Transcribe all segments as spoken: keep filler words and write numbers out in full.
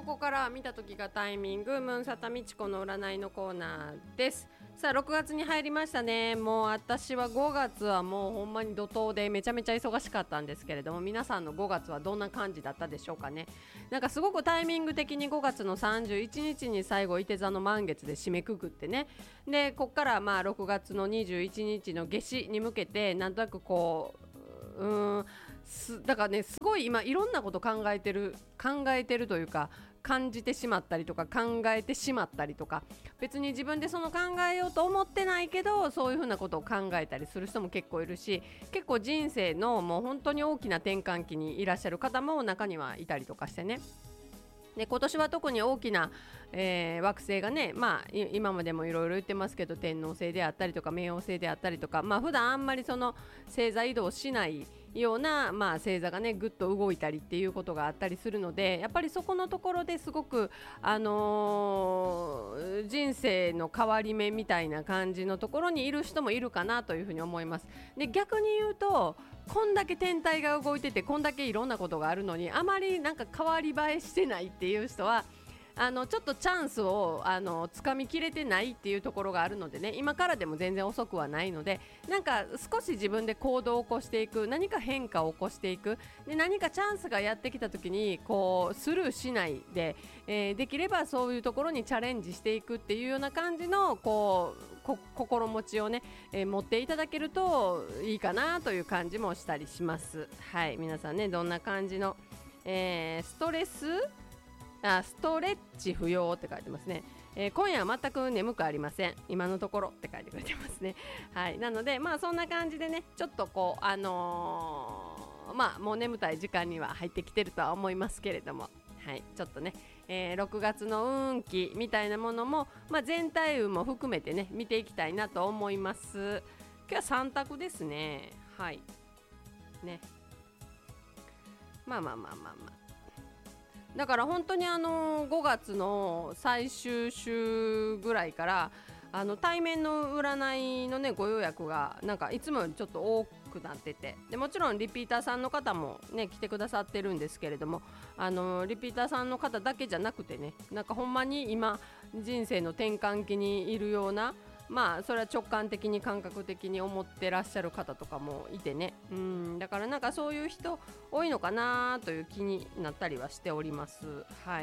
こからは見た時がタイミング、ムーンサタミチコの占いのコーナーです。さあろくがつに入りましたね。もう私はごがつはもうほんまに怒涛でめちゃめちゃ忙しかったんですけれども、皆さんのごがつはどんな感じだったでしょうかね。なんかすごくタイミング的にごがつのさんじゅういちにちに最後いて座の満月で締めくくってね、でこっからまあろくがつのにじゅういちにちの夏至に向けてなんとなくこううーんすだからね、すごい今いろんなこと考えてる考えてるというか感じてしまったりとか考えてしまったりとか、別に自分でその考えようと思ってないけどそういうふうなことを考えたりする人も結構いるし、結構人生のもう本当に大きな転換期にいらっしゃる方も中にはいたりとかしてね。で今年は特に大きな、えー、惑星がね、まあ、今までもいろいろ言ってますけど、天王星であったりとか冥王星であったりとか、まあ普段あんまりその星座移動しないような、まあ、星座がねぐっと動いたりっていうことがあったりするので、やっぱりそこのところですごく、あのー、人生の変わり目みたいな感じのところにいる人もいるかなというふうに思います。で逆に言うと、こんだけ天体が動いててこんだけいろんなことがあるのにあまりなんか変わり映えしてないっていう人は、あのちょっとチャンスをあの掴みきれてないっていうところがあるのでね、今からでも全然遅くはないので、なんか少し自分で行動を起こしていく、何か変化を起こしていく、で何かチャンスがやってきた時にこうスルーしないで、えー、できればそういうところにチャレンジしていくっていうような感じのこうこ心持ちをね、えー、持っていただけるといいかなという感じもしたりします。はい、皆さんねどんな感じの、えー、ストレスあストレッチ不要って書いてますね。えー、今夜は全く眠くありません今のところって書いてくれてますね。はい、なのでまあそんな感じでね、ちょっとこうあのー、まあもう眠たい時間には入ってきてるとは思いますけれども、はい、ちょっとね、えー、ろくがつの運気みたいなものも、まあ、全体運も含めてね見ていきたいなと思います。今日はさん択ですね。はいね、まあまあまあまあまあだから本当にあのごがつの最終週ぐらいからあの対面の占いのねご予約がなんかいつもよりちょっと多くなってて、でもちろんリピーターさんの方もね来てくださってるんですけれども、あのリピーターさんの方だけじゃなくてね、なんかほんまに今人生の転換期にいるような、まあそれは直感的に感覚的に思ってらっしゃる方とかもいてね、うんだからなんかそういう人多いのかなという気になったりはしております。はい、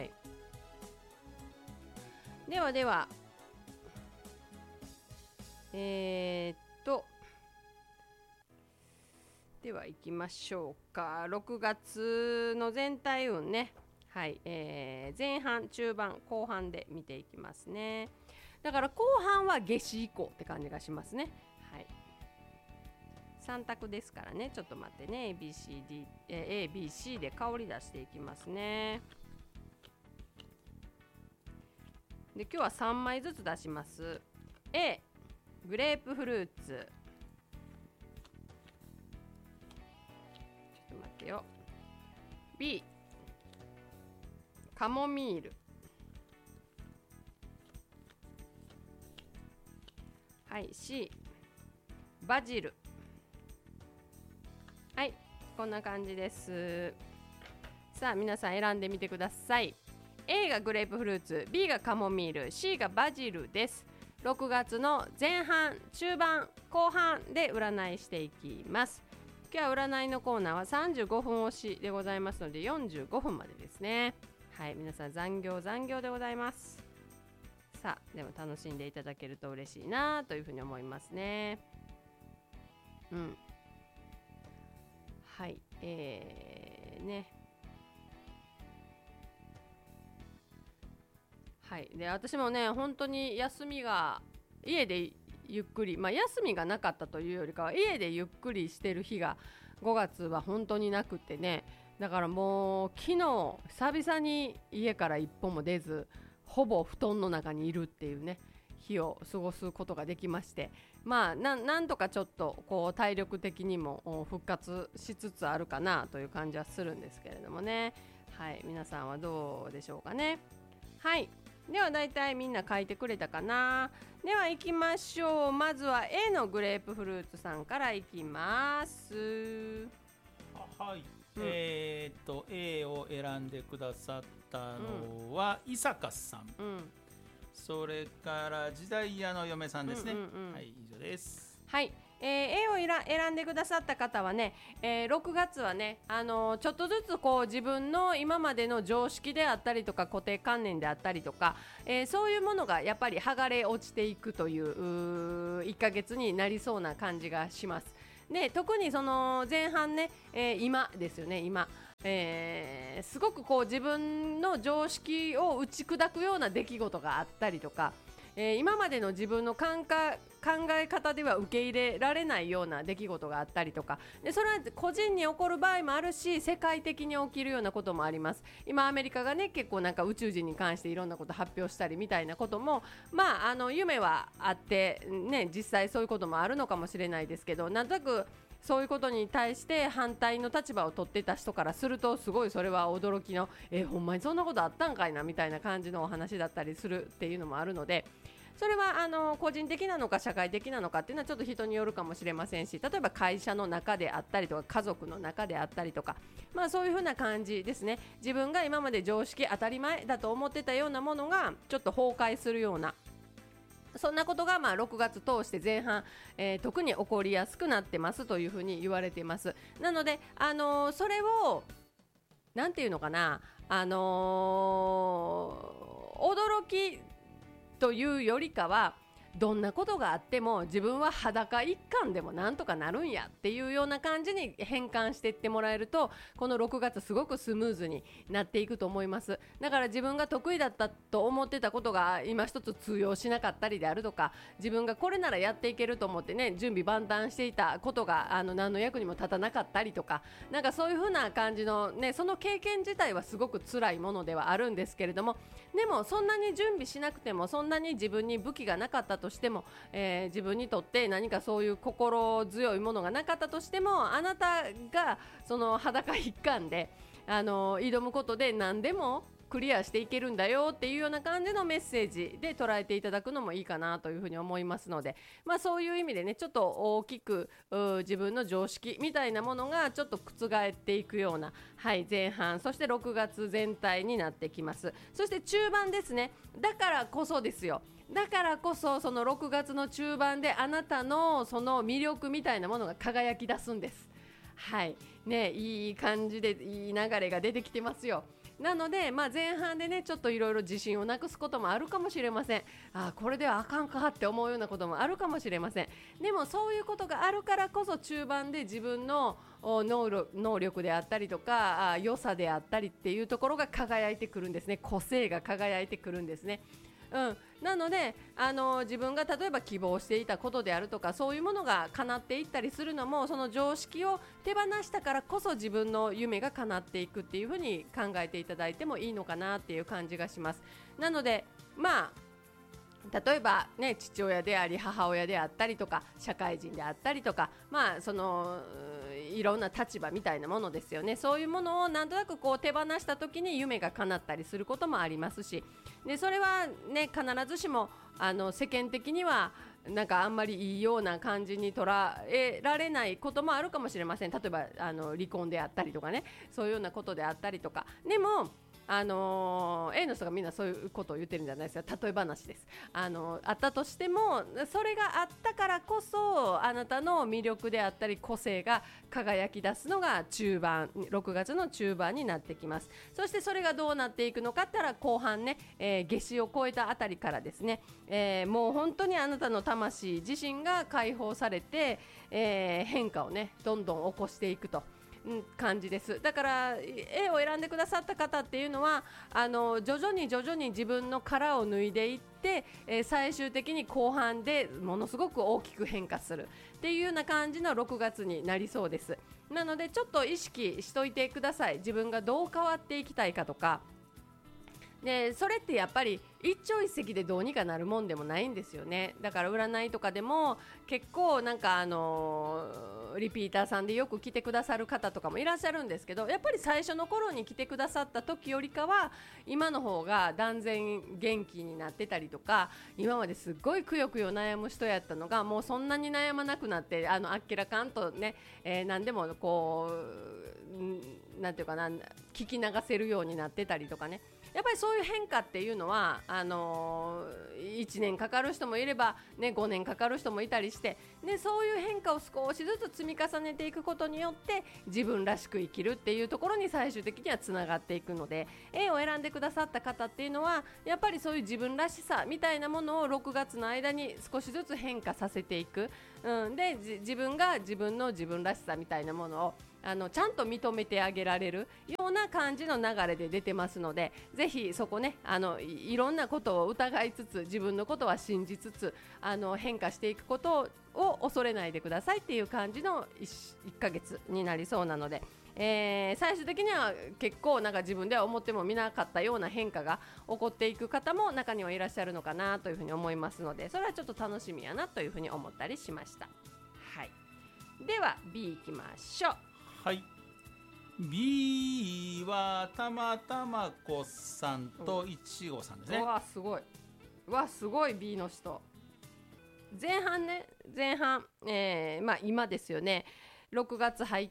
ではではえー、っとでは行きましょうか。ろくがつの全体運ね、はい、えー、前半中盤後半で見ていきますね。だから後半は夏至以降って感じがしますね。はい、さん択ですからね、ちょっと待ってね。 エービーシーディー、えー、エービーシー で香り出していきますね。で今日はさんまいずつ出します。 A グレープフルーツ、ちょっと待ってよ。 B カモミール、はい、 C バジル。はい、こんな感じです。さあ皆さん選んでみてください。 A がグレープフルーツ、 B がカモミール、 C がバジルです。ろくがつの前半中盤後半で占いしていきます。今日は占いのコーナーはさんじゅうごふん押しでございますのでよんじゅうごふんまでですね。はい、皆さん残業残業でございます。さあでも楽しんでいただけると嬉しいなというふうに思いますね。うんはい、えー、ねはい、で私もね本当に休みが家でゆっくり、まあ、休みがなかったというよりかは家でゆっくりしてる日がごがつは本当になくてね、だからもう昨日久々に家から一歩も出ずほぼ布団の中にいるっていうね日を過ごすことができまして、まあ な, なんとかちょっとこう体力的にも復活しつつあるかなという感じはするんですけれどもね。はい、皆さんはどうでしょうかね。はい、ではだいたいみんな書いてくれたかな。では行きましょう。まずは A のグレープフルーツさんから行きます。 あはい、 うん、えー、と A を選んでくださったのは、うん、伊坂さん、うん、それから時代屋の嫁さんですね、うんうんうん、はい、以上です。 はい、えー、A を選んでくださった方はね、えー、ろくがつはね、あのー、ちょっとずつこう自分の今までの常識であったりとか固定観念であったりとか、えー、そういうものがやっぱり剥がれ落ちていくという、ういっかげつになりそうな感じがします。で、特にその前半ね、えー、今ですよね、今、えー、すごくこう自分の常識を打ち砕くような出来事があったりとか、えー、今までの自分の考え方では受け入れられないような出来事があったりとかで、それは個人に起こる場合もあるし、世界的に起きるようなこともあります。今アメリカがね、結構なんか宇宙人に関していろんなこと発表したりみたいなことも、まあ、あの夢はあって、ね、実際そういうこともあるのかもしれないですけど、なんとなくそういうことに対して反対の立場を取ってた人からすると、すごいそれは驚きの、えー、ほんまにそんなことあったんかいなみたいな感じのお話だったりするっていうのもあるので、それはあの個人的なのか社会的なのかっていうのはちょっと人によるかもしれませんし、例えば会社の中であったりとか家族の中であったりとか、まあそういう風な感じですね。自分が今まで常識当たり前だと思ってたようなものがちょっと崩壊するような、そんなことがまあろくがつ通して前半、えー、特に起こりやすくなってますというふうに言われています。なので、あのー、それをなんていうのかな、あのー、驚きというよりかは、どんなことがあっても自分は裸一貫でもなんとかなるんやっていうような感じに変換していってもらえると、このろくがつすごくスムーズになっていくと思います。だから自分が得意だったと思ってたことが今一つ通用しなかったりであるとか、自分がこれならやっていけると思ってね、準備万端していたことがあの何の役にも立たなかったりとか、なんかそういう風な感じのね、その経験自体はすごく辛いものではあるんですけれども、でもそんなに準備しなくても、そんなに自分に武器がなかったとしても、えー、自分にとって何かそういう心強いものがなかったとしても、あなたがその裸一貫であの挑むことで何でもクリアしていけるんだよっていうような感じのメッセージで捉えていただくのもいいかなというふうに思いますので、まあそういう意味でね、ちょっと大きく自分の常識みたいなものがちょっと覆っていくような、はい、前半、そしてろくがつ全体になってきます。そして中盤ですね。だからこそですよ。だからこそそのろくがつの中盤であなたのその魅力みたいなものが輝き出すんです。はいね、いい感じでいい流れが出てきてますよ。なので、まあ、前半でねちょっといろいろ自信をなくすこともあるかもしれません。あ、これではあかんかって思うようなこともあるかもしれません。でもそういうことがあるからこそ中盤で自分の能力、能力であったりとか良さであったりっていうところが輝いてくるんですね。個性が輝いてくるんですね。うん、なのであの自分が例えば希望していたことであるとか、そういうものが叶っていったりするのも、その常識を手放したからこそ自分の夢が叶っていくっていうふうに考えていただいてもいいのかなっていう感じがします。なのでまあ例えば、ね、父親であり母親であったりとか社会人であったりとか、まあそのいろんな立場みたいなものですよね。そういうものをなんとなくこう手放した時に夢が叶ったりすることもありますし、でそれは、ね、必ずしもあの世間的にはなんかあんまりいいような感じに捉えられないこともあるかもしれません。例えばあの離婚であったりとかね、そういうようなことであったりとか。でもあのー、A の人がみんなそういうことを言ってるんじゃないですか。例え話です。あのー、あったとしても、それがあったからこそあなたの魅力であったり個性が輝き出すのが中盤、ろくがつの中盤になってきます。そしてそれがどうなっていくのかって言ったら後半ね、えー、夏至を超えたあたりからですね、えー、もう本当にあなたの魂自身が解放されて、えー、変化をねどんどん起こしていくと感じです。だから A を選んでくださった方っていうのはあの徐々に徐々に自分の殻を脱いでいって、えー、最終的に後半でものすごく大きく変化するっていうような感じのろくがつになりそうです。なのでちょっと意識しといてください。自分がどう変わっていきたいかとかで、それってやっぱり一朝一夕でどうにかなるもんでもないんですよね。だから占いとかでも結構なんかあのー、リピーターさんでよく来てくださる方とかもいらっしゃるんですけど、やっぱり最初の頃に来てくださった時よりかは今の方が断然元気になってたりとか、今まですっごいくよくよ悩む人やったのがもうそんなに悩まなくなって、あのあっけらかんとね、えー、何でもこうなんていうかな、聞き流せるようになってたりとかね。やっぱりそういう変化っていうのはあのー、いちねんかかる人もいれば、ね、ごねんかかる人もいたりして、でそういう変化を少しずつ積み重ねていくことによって自分らしく生きるっていうところに最終的にはつながっていくので、 A を選んでくださった方っていうのはやっぱりそういう自分らしさみたいなものをろくがつの間に少しずつ変化させていく、うん、で自分が自分の自分らしさみたいなものをあのちゃんと認めてあげられるような感じの流れで出てますので、ぜひそこね、あの い, いろんなことを疑いつつ自分のことは信じつつ、あの変化していくことを恐れないでくださいっていう感じの 1, いっかげつになりそうなので、えー、最終的には結構なんか自分では思ってもみなかったような変化が起こっていく方も中にはいらっしゃるのかなというふうに思いますので、それはちょっと楽しみやなというふうに思ったりしました。はい、では B いきましょう。 はい、B はたまたまこさんといちごさんですね。 うわすごい、うわすごい B の人。前半ね、前半、えーまあ、今ですよね、ろくがつ入って、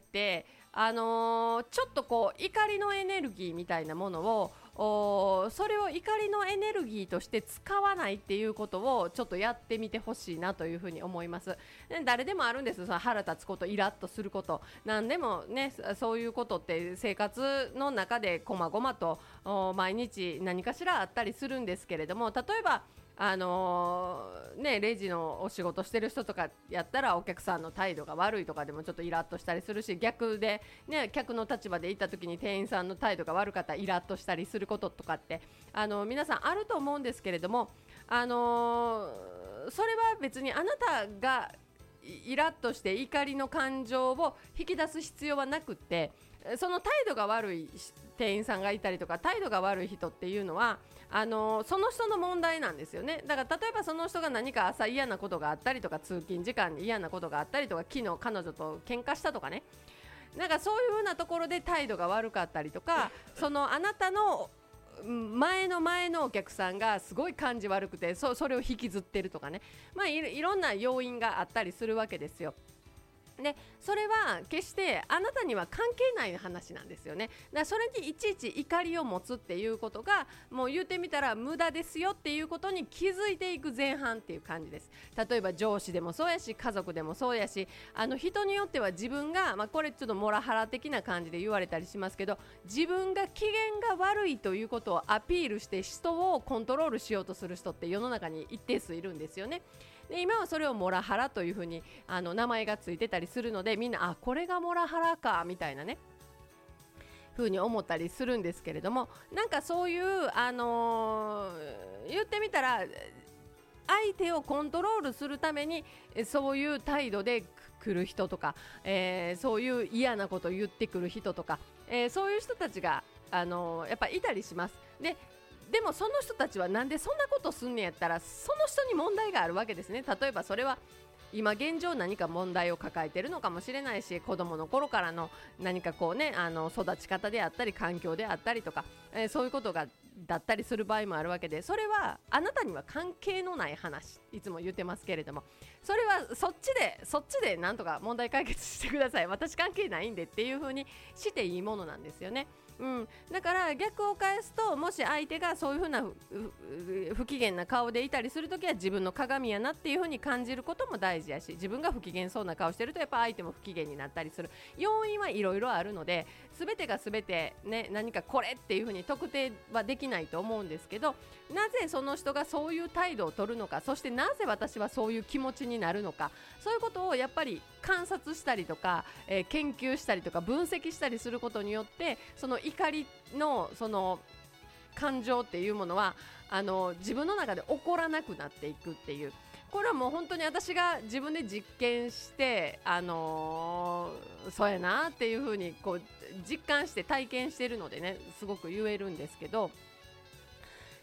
あのー、ちょっとこう怒りのエネルギーみたいなものをそれを怒りのエネルギーとして使わないっていうことをちょっとやってみてほしいなというふうに思います。で誰でもあるんです、その腹立つこと、イラッとすること、何でもね、そういうことって生活の中でこまごまと毎日何かしらあったりするんですけれども、例えばあのーね、レジのお仕事してる人とかやったらお客さんの態度が悪いとかでもちょっとイラッとしたりするし、逆で、ね、客の立場でいた時に店員さんの態度が悪かったらイラッとしたりすることとかってあの皆さんあると思うんですけれども、あのー、それは別にあなたがイラッとして怒りの感情を引き出す必要はなくって、その態度が悪い店員さんがいたりとか態度が悪い人っていうのはあのその人の問題なんですよね。だから例えばその人が何か朝嫌なことがあったりとか、通勤時間に嫌なことがあったりとか、昨日彼女と喧嘩したとかね、なんかそういう風なところで態度が悪かったりとか、そのあなたの前の前のお客さんがすごい感じ悪くて そ, それを引きずってるとかね、まあ、い, いろんな要因があったりするわけですよ。でそれは決してあなたには関係ない話なんですよね。だからそれにいちいち怒りを持つっていうことがもう言ってみたら無駄ですよっていうことに気づいていく前半っていう感じです。例えば上司でもそうやし、家族でもそうやし、あの人によっては自分が、まあ、これちょっとモラハラ的な感じで言われたりしますけど、自分が機嫌が悪いということをアピールして人をコントロールしようとする人って世の中に一定数いるんですよね。で今はそれをモラハラというふうにあの名前がついてたりするので、みんなあこれがモラハラかみたいなねふうに思ったりするんですけれども、なんかそういう、あのー、言ってみたら相手をコントロールするためにそういう態度で来る人とか、えー、そういう嫌なことを言ってくる人とか、えー、そういう人たちが、あのー、やっぱいたりします。ででもその人たちはなんでそんなことすんねやったら、その人に問題があるわけですね。例えばそれは今現状何か問題を抱えているのかもしれないし、子供の頃からの何かこうね、あの育ち方であったり環境であったりとか、えー、そういうことがだったりする場合もあるわけで、それはあなたには関係のない話、いつも言ってますけれども、それはそっちでそっちでなんとか問題解決してください、私関係ないんでっていう風にしていいものなんですよね。うん、だから逆を返すと、もし相手がそういう風な不機嫌な顔でいたりするときは自分の鏡やなっていう風に感じることも大事やし、自分が不機嫌そうな顔してるとやっぱ相手も不機嫌になったりする要因はいろいろあるので、全てが全て、ね、何かこれっていう風に特定はできないと思うんですけど、なぜその人がそういう態度を取るのか、そしてなぜ私はそういう気持ちになるのか、そういうことをやっぱり観察したりとか、えー、研究したりとか分析したりすることによって、その怒りのその感情っていうものはあの自分の中で起こらなくなっていくっていう、これはもう本当に私が自分で実験して、あのー、そうやなっていう風にこう実感して体験してるのでね、すごく言えるんですけど、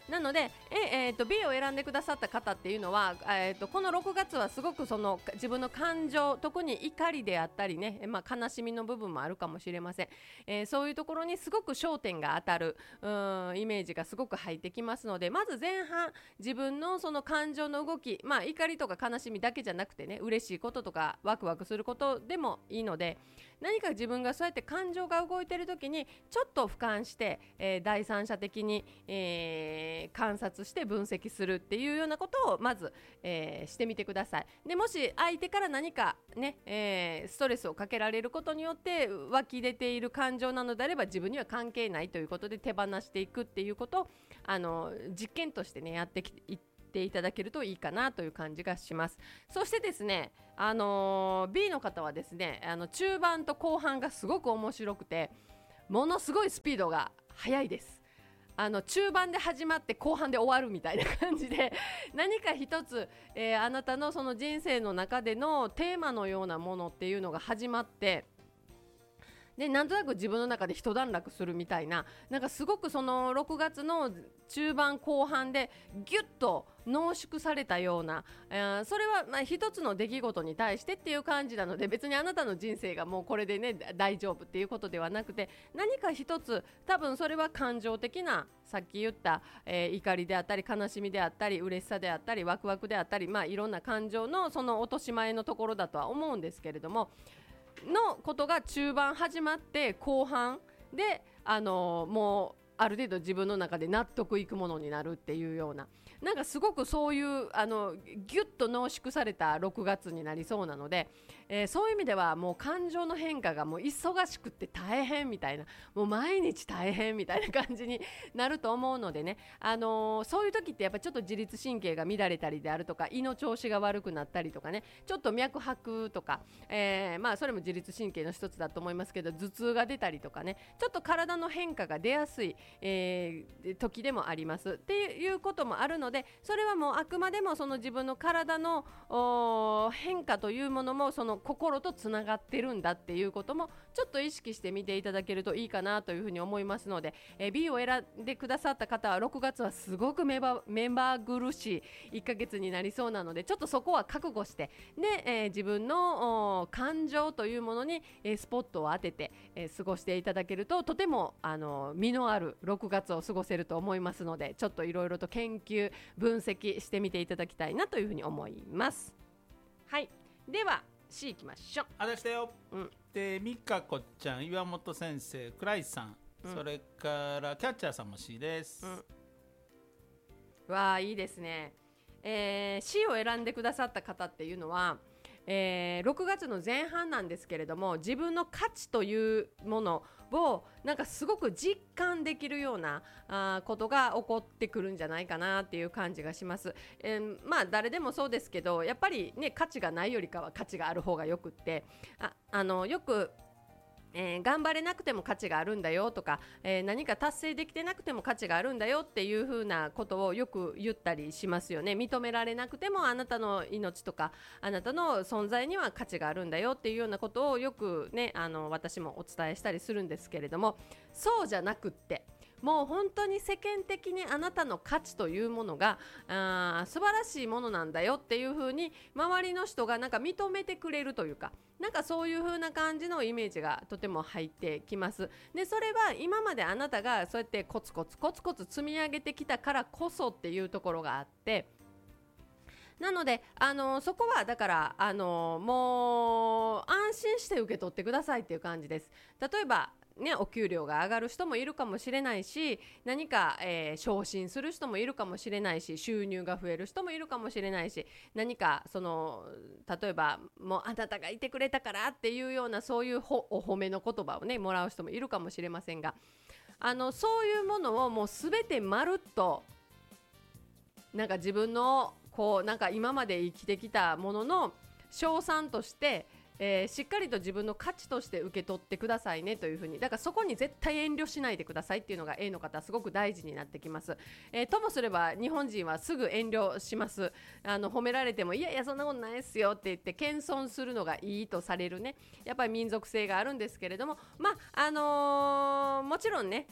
なのでえ、えー、と B を選んでくださった方っていうのは、えー、とこのろくがつはすごくその自分の感情、特に怒りであったりね、まあ、悲しみの部分もあるかもしれません、えー、そういうところにすごく焦点が当たるうんイメージがすごく入ってきますので、まず前半自分のその感情の動き、まあ、怒りとか悲しみだけじゃなくてね、嬉しいこととかワクワクすることでもいいので、何か自分がそうやって感情が動いている時にちょっと俯瞰して、えー、第三者的に、えー、観察して分析するっていうようなことをまず、えー、してみてください。でもし相手から何かね、えー、ストレスをかけられることによって湧き出ている感情なのであれば、自分には関係ないということで手放していくっていうことをあの実験としてねやってきていってていただけるといいかなという感じがします。そしてですね、あのー、B の方はですね、あの中盤と後半がすごく面白くて、ものすごいスピードが速いです。あの中盤で始まって後半で終わるみたいな感じで何か一つ、えー、あなたのその人生の中でのテーマのようなものっていうのが始まって、でなんとなく自分の中で一段落するみたいな、なんかすごくそのろくがつの中盤後半でギュッと濃縮されたような、えー、それはまあ一つの出来事に対してっていう感じなので、別にあなたの人生がもうこれでね大丈夫っていうことではなくて、何か一つ多分それは感情的な、さっき言った、えー、怒りであったり悲しみであったり嬉しさであったりワクワクであったり、まあいろんな感情のその落とし前のところだとは思うんですけれども、のことが中盤始まって後半で、あのー、もうある程度自分の中で納得いくものになるっていうような、なんかすごくそういうあのギュッと濃縮されたろくがつになりそうなので、えー、そういう意味ではもう感情の変化がもう忙しくて大変みたいな、もう毎日大変みたいな感じになると思うのでね、あのー、そういう時ってやっぱりちょっと自律神経が乱れたりであるとか、胃の調子が悪くなったりとかね、ちょっと脈拍とか、えー、まあそれも自律神経の一つだと思いますけど、頭痛が出たりとかね、ちょっと体の変化が出やすい、えー、時でもありますっていうこともあるので、それはもうあくまでもその自分の体の変化というものもその心とつながってるんだっていうこともちょっと意識してみていただけるといいかなというふうに思いますので、えー、B を選んでくださった方はろくがつはすごく目ま目まぐるしいいっかげつになりそうなので、ちょっとそこは覚悟して、で、えー、自分の感情というものに、えー、スポットを当てて、えー、過ごしていただけるととてもあの実のあるろくがつを過ごせると思いますので、ちょっといろいろと研究分析してみていただきたいなというふうに思います。はい、では C いきましょう。 あだしたよ、 うん、 でみかこちゃん、岩本先生、クライさん、うん、それからキャッチャーさんも C です、 うん、わあいいですね、えー、C を選んでくださった方っていうのは、えー、ろくがつの前半なんですけれども、自分の価値というものをなんかすごく実感できるようなあことが起こってくるんじゃないかなっていう感じがします、えー、まあ誰でもそうですけど、やっぱりね価値がないよりかは価値がある方がよくって、ああのよくえー、頑張れなくても価値があるんだよとか、えー、何か達成できてなくても価値があるんだよっていう風なことをよく言ったりしますよね。認められなくてもあなたの命とかあなたの存在には価値があるんだよっていうようなことをよくね、あの私もお伝えしたりするんですけれども、そうじゃなくって、もう本当に世間的にあなたの価値というものがあ素晴らしいものなんだよっていう風に周りの人がなんか認めてくれるというか、なんかそういう風な感じのイメージがとても入ってきます。でそれは今まであなたがそうやってコツコツコツコツ積み上げてきたからこそっていうところがあって、なのであのそこはだからあのもう安心して受け取ってくださいっていう感じです。例えばね、お給料が上がる人もいるかもしれないし、何か、えー、昇進する人もいるかもしれないし、収入が増える人もいるかもしれないし、何かその例えばもうあなたがいてくれたからっていうようなそういうほお褒めの言葉をねもらう人もいるかもしれませんが、あのそういうものをもうすべてまるっとなんか自分のこうなんか今まで生きてきたものの称賛としてえー、しっかりと自分の価値として受け取ってくださいねというふうに、だからそこに絶対遠慮しないでくださいっていうのが A の方すごく大事になってきます、えー、ともすれば日本人はすぐ遠慮します。あの褒められてもいやいやそんなことないですよって言って謙遜するのがいいとされるね、やっぱり民族性があるんですけれども、まああのー、もちろんね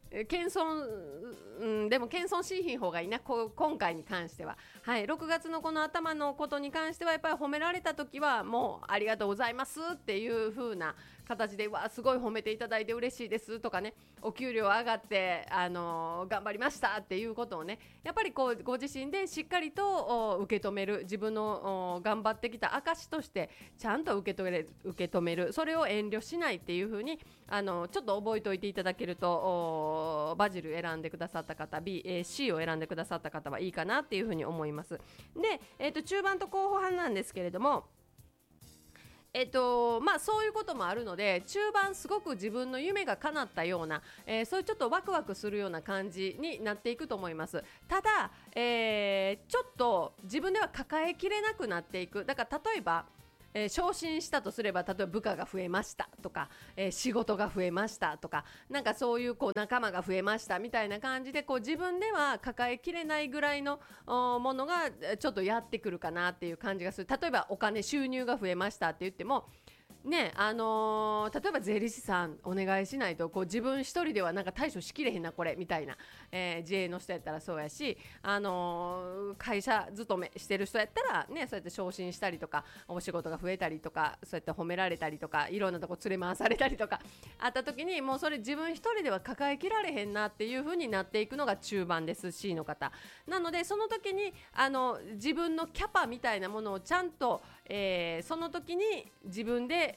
謙遜、うん、でも謙遜しひん方がいいなこ今回に関しては、はい、ろくがつのこの頭のことに関してはやっぱり褒められた時はもうありがとうございますっていう風な形で、わすごい褒めていただいて嬉しいですとかね、お給料上がって、あのー、頑張りましたっていうことをね、やっぱりこうご自身でしっかりと受け止める、自分の頑張ってきた証としてちゃんと受け止める、受け止める、それを遠慮しないっていう風に、あのー、ちょっと覚えておいていただけると、バジル選んでくださった方 B、えー、C を選んでくださった方はいいかなっていう風に思います。で、えーと、中盤と後半なんですけれども、えっとまあ、そういうこともあるので、中盤すごく自分の夢が叶ったような、えー、そういうちょっとワクワクするような感じになっていくと思います。ただ、えー、ちょっと自分では抱えきれなくなっていく。だから例えばえー、昇進したとすれば、例えば部下が増えましたとか、えー、仕事が増えましたとか、なんかそういうこう仲間が増えましたみたいな感じで、こう自分では抱えきれないぐらいのものがちょっとやってくるかなっていう感じがする。例えばお金収入が増えましたって言ってもね、あのー、例えば税理士さんお願いしないとこう自分一人ではなんか対処しきれへんなこれみたいな、えー、自営の人やったらそうやし、あのー、会社勤めしてる人やったらね、そうやって昇進したりとかお仕事が増えたりとか、そうやって褒められたりとか、いろんなとこ連れ回されたりとかあった時に、もうそれ自分一人では抱えきられへんなっていう風になっていくのが中盤です。 C の方なので、その時にあの自分のキャパみたいなものをちゃんと、えー、その時に自分で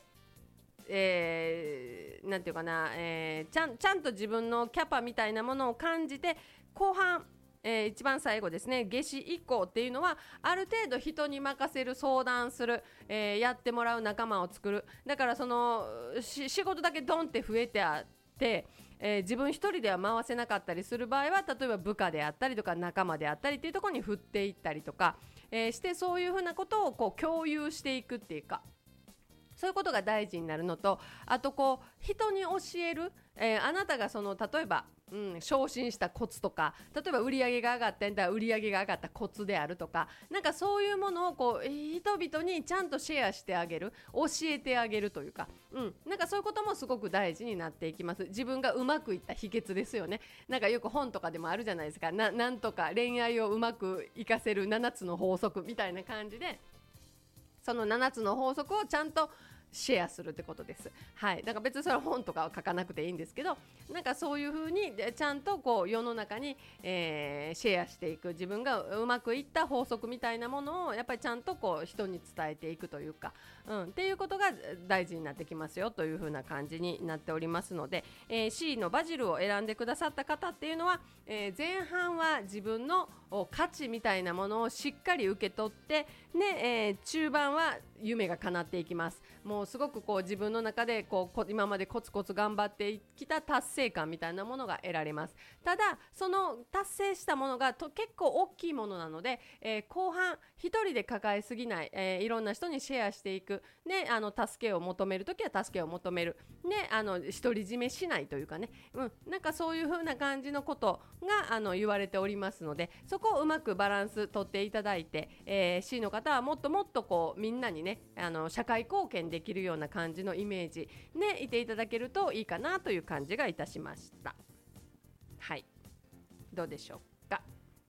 えー、なんていうかな、えー、ちゃん、ちゃんと自分のキャパみたいなものを感じて、後半、えー、一番最後ですね、夏至以降っていうのはある程度人に任せる、相談する、えー、やってもらう仲間を作る。だからその仕事だけドンって増えてあって、えー、自分一人では回せなかったりする場合は、例えば部下であったりとか仲間であったりっていうところに振っていったりとか、えー、して、そういうふうなことをこう共有していくっていうか、そういうことが大事になるのと、あとこう人に教える、えー、あなたがその例えば、うん、昇進したコツとか、例えば売り上げが上がったんだ、売り上げが上がったコツであるとか、なんかそういうものをこう人々にちゃんとシェアしてあげる、教えてあげるというか、うん、なんかそういうこともすごく大事になっていきます。自分がうまくいった秘訣ですよね。なんかよく本とかでもあるじゃないですか。 な, なんとか恋愛をうまくいかせるななつの法則みたいな感じで、そのななつの法則をちゃんとシェアするってことです。はい、だから別にそれは本とかは書かなくていいんですけど、なんかそういう風にちゃんとこう世の中に、えー、シェアしていく、自分がうまくいった法則みたいなものをやっぱりちゃんとこう人に伝えていくというか、うん、っていうことが大事になってきますよという風な感じになっておりますので、えー、C のバジルを選んでくださった方っていうのは、えー、前半は自分の価値みたいなものをしっかり受け取って、ね、えー、中盤は夢が叶っていきます。もうすごくこう自分の中でこう今までコツコツ頑張ってきた達成感みたいなものが得られます。ただその達成したものがと結構大きいものなので、えー、後半一人で抱えすぎない、えー、いろんな人にシェアしていく、ね、あの助けを求めるときは助けを求める、ね、あの独り占めしないというかね、うん、なんかそういう風な感じのことがあの言われておりますので、そこをうまくバランス取っていただいて、えー、C の方はもっともっとこうみんなにね、あの社会貢献できるような感じのイメージね、いていただけるといいかなという感じがいたしました。はい、どうでしょうか。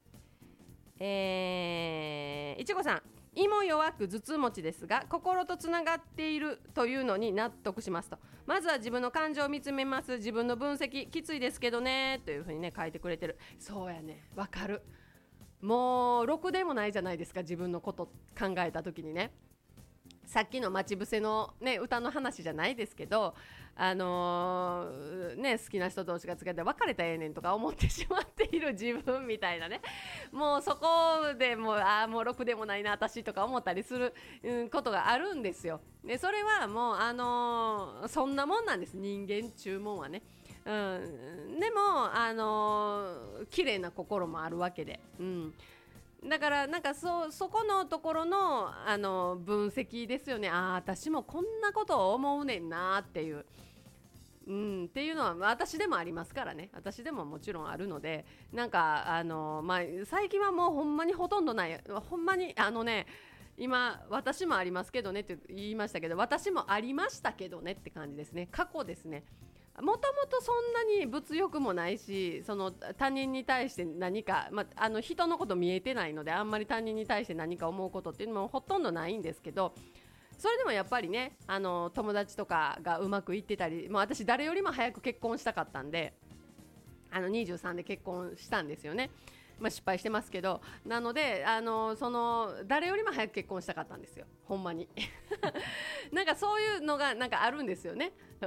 えー、いちごさん、胃も弱く頭痛持ちですが心とつながっているというのに納得しますと。まずは自分の感情を見つめます。自分の分析きついですけどねというふうにね書いてくれてる。そうやね、わかる。もうろくでもないじゃないですか、自分のこと考えた時にね。さっきの待ち伏せの、ね、歌の話じゃないですけど、あのーね、好きな人同士が付き合って別れたらええねんとか思ってしまっている自分みたいなね、もうそこでもうあもうろくでもないな私とか思ったりする、うん、ことがあるんですよ。でそれはもう、あのー、そんなもんなんです、人間注文はね。うん、でも、あのー、綺麗な心もあるわけで、うん、だからなんか そ, そこのところ の, あの分析ですよね。ああ私もこんなことを思うねんなっていう、うん、っていうのは私でもありますからね。私でももちろんあるので、なんかあの、まあ、最近はもうほんまにほとんどない、ほんまにあのね、今私もありますけどねって言いましたけど、私もありましたけどねって感じですね。過去ですね。 もともとそんなに物欲もないし、その他人に対して何か、まあ、あの人のこと見えてないのであんまり他人に対して何か思うことっていうのもほとんどないんですけど、それでもやっぱりね、あの友達とかがうまくいってたり、もう私誰よりも早く結婚したかったんで、あのにじゅうさんで結婚したんですよね。まあ、失敗してますけど、なのであのその誰よりも早く結婚したかったんですよ、ほんまになんかそういうのがなんかあるんですよね、うん、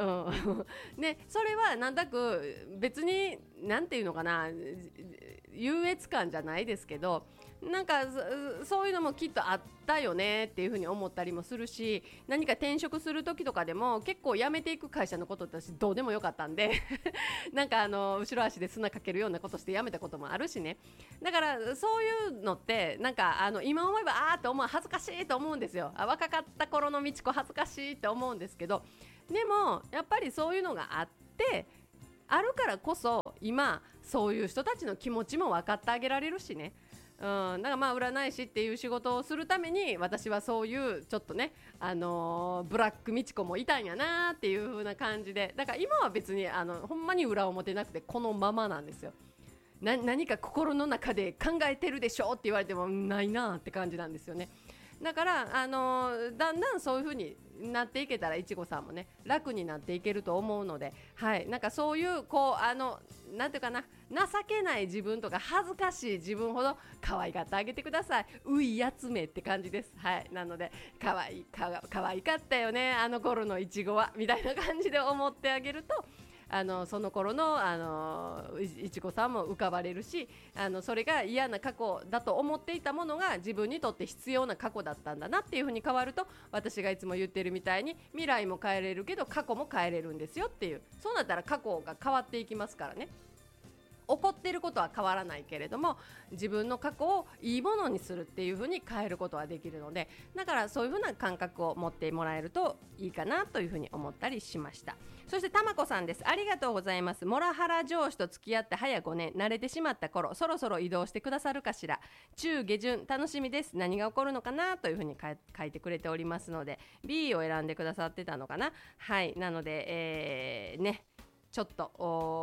ね、それはなんとなく別になんていうのかな、優越感じゃないですけど、なんか そ, そういうのもきっとあったよねっていうふうに思ったりもするし、何か転職する時とかでも結構辞めていく会社のことって私どうでもよかったんでなんかあの後ろ足で砂かけるようなことして辞めたこともあるしね。だからそういうのってなんかあの今思えばあーって思う、恥ずかしいと思うんですよ。あ、若かった頃の道子恥ずかしいって思うんですけど、でもやっぱりそういうのがあってあるからこそ今そういう人たちの気持ちも分かってあげられるしね。うん、だからまあ占い師っていう仕事をするために私はそういうちょっとね、あのー、ブラックみちこもいたんやなっていう風な感じで、だから今は別にあのほんまに裏表なくてこのままなんですよ。な何か心の中で考えてるでしょって言われてもないなって感じなんですよね。だから、あのー、だんだんそういう風になっていけたらいちごさんもね楽になっていけると思うので、はい、なんかそういうこうあのなんていうかな、情けない自分とか恥ずかしい自分ほど可愛がってあげてください。ういやつめって感じです。はい、なので可愛いか可愛かったよねあの頃のいちごはみたいな感じで思ってあげると、あのその頃のあのいちごさんも浮かばれるし、あのそれが嫌な過去だと思っていたものが自分にとって必要な過去だったんだなっていう風に変わると、私がいつも言ってるみたいに未来も変えれるけど過去も変えれるんですよっていう、そうなったら過去が変わっていきますからね。起こっていることは変わらないけれども自分の過去をいいものにするっていう風に変えることはできるので、だからそういう風な感覚を持ってもらえるといいかなという風に思ったりしました。そしてたまこさんです。ありがとうございます。モラハラ上司と付き合って早ごねん、慣れてしまった頃そろそろ移動してくださるかしら。中下旬楽しみです。何が起こるのかなという風に書いてくれておりますので ビー を選んでくださってたのかな。はい、なので、えー、ねちょっと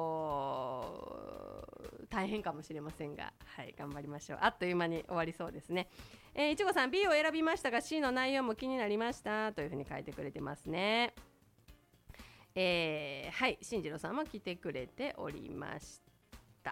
大変かもしれませんが、はい、頑張りましょう。あっという間に終わりそうですね。えー、いちごさん ビー を選びましたが シー の内容も気になりましたというふうに書いてくれてますね。えー、はい、進次郎さんも来てくれておりました。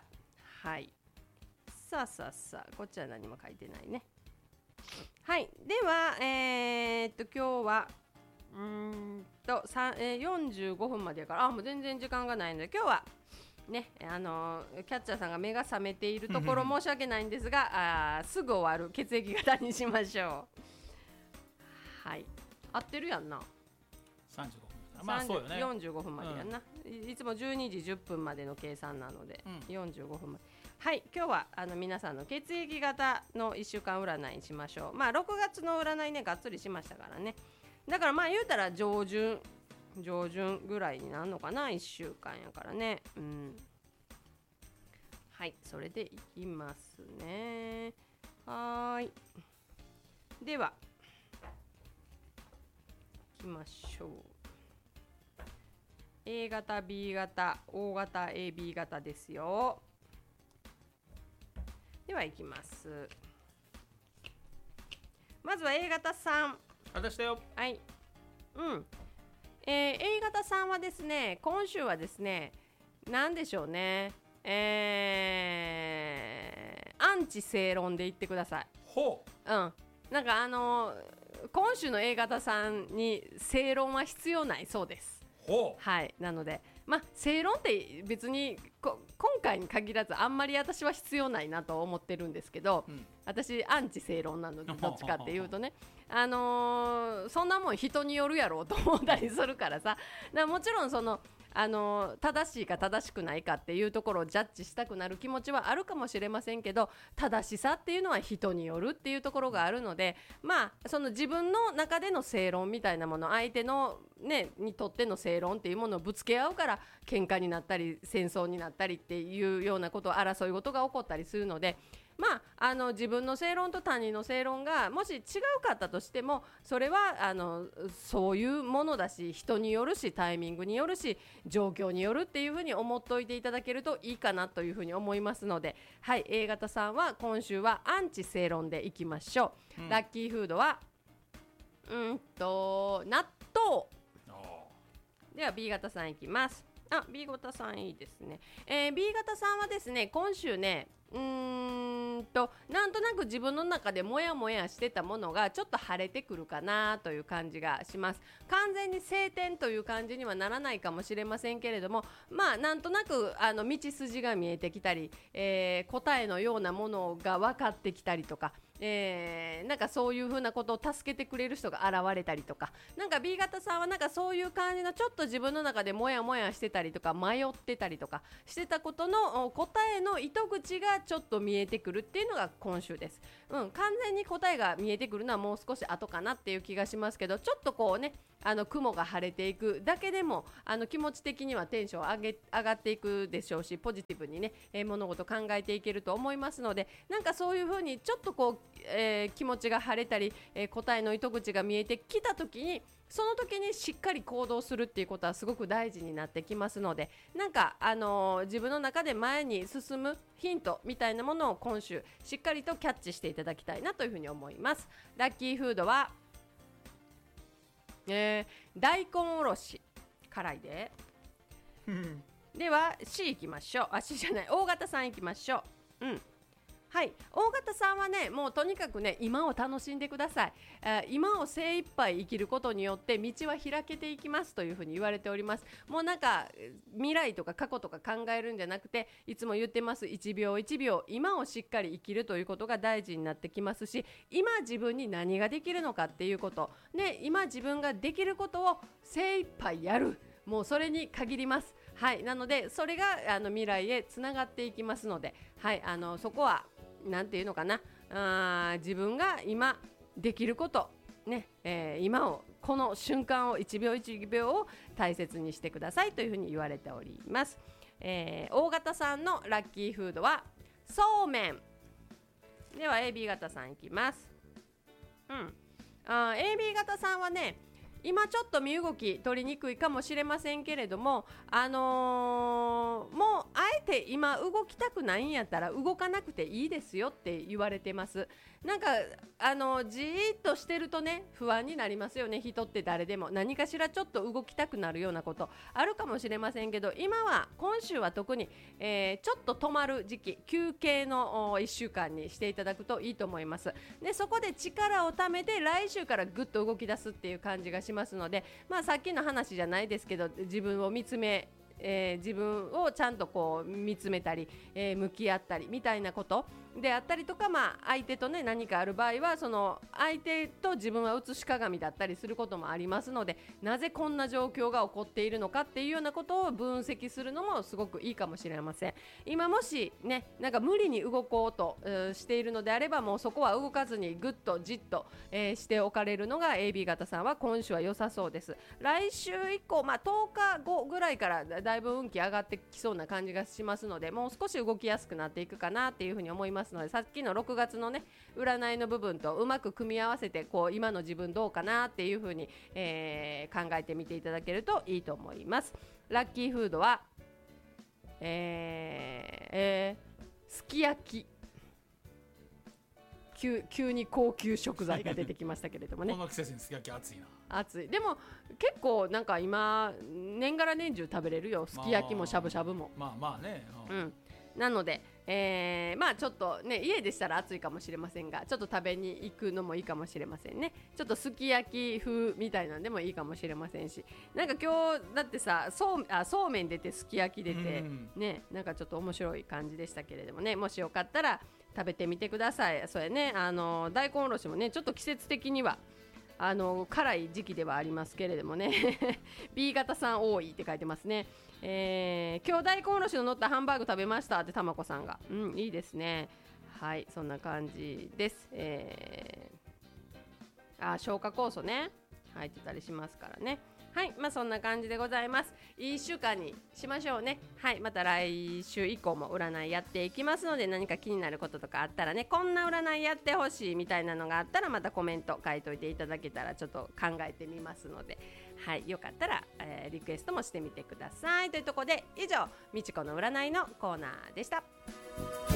はい、さあさあさあこっちは何も書いてないね。はい、ではえー、っと今日はうーんとえー、よんじゅうごふんまでやから、あもう全然時間がないので今日はね、あのー、キャッチャーさんが目が覚めているところ申し訳ないんですがあすぐ終わる血液型にしましょう。はい、合ってるやんな。 さんじゅうごふん、まあそうよね、 よんじゅうごふんまでやんな、うん、いつもじゅうにじじゅっぷんまでの計算なので、うん、よんじゅうごふんまで。はい、今日はあの皆さんの血液型のいっしゅうかん占いにしましょう。まあろくがつの占いねがっつりしましたからね。だからまあ言うたら上旬上旬ぐらいになるのかな、いっしゅうかんやからね。うん、はい、それでいきますね。はーい、ではいきましょう。 A 型 B 型 O 型 エービー 型ですよ。ではいきます。まずは A 型さん、 私だよ。 はい、うん、えー、A 型さんはですね、今週はですね、なんでしょうね、えー、アンチ正論で言ってください。 ほう、うん、なんかあのー、今週の A 型さんに正論は必要ないそうです。 ほう、 はい、なのでまあ正論って別にこ今回に限らずあんまり私は必要ないなと思ってるんですけど、うん、私アンチ正論なのでどっちかっていうとねあのー、そんなもん人によるやろうと思ったりするからさ、だからもちろんそのあのー、正しいか正しくないかっていうところをジャッジしたくなる気持ちはあるかもしれませんけど、正しさっていうのは人によるっていうところがあるので、まあその自分の中での正論みたいなもの、相手のねにとっての正論っていうものをぶつけ合うから喧嘩になったり戦争になったりっていうようなこと、争い事が起こったりするので、 まあ、あの自分の正論と他人の正論がもし違うかったとしても、それはあのそういうものだし、人によるし、タイミングによるし、状況によるっていうふうに思っておいていただけるといいかなというふうに思いますので、はい、A 型さんは今週はアンチ正論でいきましょう、うん、ラッキーフードはうんと納豆では B 型さんいきます。あ、B 型さんいいですね、えー、B 型さんはですね、今週ね、うーんとなんとなく自分の中でモヤモヤしてたものがちょっと晴れてくるかなという感じがします。完全に晴天という感じにはならないかもしれませんけれども、まあなんとなくあの道筋が見えてきたり、えー、答えのようなものが分かってきたりとか、えー、なんかそういう風なことを助けてくれる人が現れたりとか、なんか B 型さんはなんかそういう感じのちょっと自分の中でモヤモヤしてたりとか迷ってたりとかしてたことの答えの糸口がちょっと見えてくるっていうのが今週です、うん、完全に答えが見えてくるのはもう少し後かなっていう気がしますけど、ちょっとこうね、あの雲が晴れていくだけでもあの気持ち的にはテンション上げ上がっていくでしょうし、ポジティブにね、えー、物事考えていけると思いますので、なんかそういう風にちょっとこう、えー、気持ちが晴れたり、えー、答えの糸口が見えてきた時に、その時にしっかり行動するっていうことはすごく大事になってきますので、なんか、あのー、自分の中で前に進むヒントみたいなものを今週しっかりとキャッチしていただきたいなというふうに思います。ラッキーフードはえー、大根おろし辛いででは C いきましょう。あ、 C じゃない、大型さんいきましょう。うん、はい、大型さんはね、もうとにかくね、今を楽しんでください。えー、今を精一杯生きることによって道は開けていきますというふうに言われております。もうなんか未来とか過去とか考えるんじゃなくて、いつも言ってますいちびょういちびょう今をしっかり生きるということが大事になってきますし、今自分に何ができるのかっていうことで、今自分ができることを精一杯やる、もうそれに限ります。はい、なのでそれがあの未来へつながっていきますので、はい、あのそこはなんていうのかな、あ自分が今できることね、えー、今をこの瞬間をいちびょういちびょうを大切にしてくださいというふうに言われております。えー、大型さんのラッキーフードはそうめんでは エービー 型さんいきます。うん、あ エービー 型さんはね、今ちょっと身動き取りにくいかもしれませんけれども、あのー、もうあえて今動きたくないんやったら動かなくていいですよって言われてます。なんかあのじーっとしてるとね、不安になりますよね。人って誰でも何かしらちょっと動きたくなるようなことあるかもしれませんけど、今は今週は特に、えー、ちょっと止まる時期、休憩のいっしゅうかんにしていただくといいと思います。でそこで力をためて来週からぐっと動き出すっていう感じがしますので、まあ、さっきの話じゃないですけど、自分を見つめえー、自分をちゃんとこう見つめたり、えー、向き合ったりみたいなことであったりとか、まあ、相手とね何かある場合はその相手と自分は映し鏡だったりすることもありますので、なぜこんな状況が起こっているのかっていうようなことを分析するのもすごくいいかもしれません。今もしね、なんか無理に動こうと、えー、しているのであれば、もうそこは動かずにぐっとじっと、えー、しておかれるのが エービー 型さんは今週は良さそうです。来週以降、まあ、とおかごぐらいからだいぶ運気上がってきそうな感じがしますので、もう少し動きやすくなっていくかなっていうふうに思いますので、さっきのろくがつのね占いの部分とうまく組み合わせて、こう今の自分どうかなっていうふうに、えー、考えてみていただけるといいと思います。ラッキーフードはえーえー、すき焼き。急, 急に高級食材が出てきましたけれどもねこの季節にすき焼き暑いな。 暑い。でも結構なんか今年がら年中食べれるよ、すき焼きもしゃぶしゃぶも。 まあまあね、 うん、なので、えー、まあちょっとね、家でしたら暑いかもしれませんが、ちょっと食べに行くのもいいかもしれませんね。ちょっとすき焼き風みたいなんでもいいかもしれませんし、なんか今日だってさ、そうあそうめん出てすき焼き出て、うん、ね、なんかちょっと面白い感じでしたけれどもね、もしよかったら食べてみてください。それね、あの大根おろしもね、ちょっと季節的にはあの辛い時期ではありますけれどもねB 型さん多いって書いてますね。えー、今日大根おろしの乗ったハンバーグ食べましたってたまこさんが、うん、いいですね。はい、そんな感じです。えー、あ、消化酵素ね。 入ってたりしますからね。はい、まあそんな感じでございます。いいいっしゅうかんにしましょうね。はい、また来週以降も占いやっていきますので、何か気になることとかあったらね、こんな占いやってほしいみたいなのがあったらまたコメント書いといていただけたらちょっと考えてみますので、はい、よかったら、えー、リクエストもしてみてください。というところで以上、みちこの占いのコーナーでした。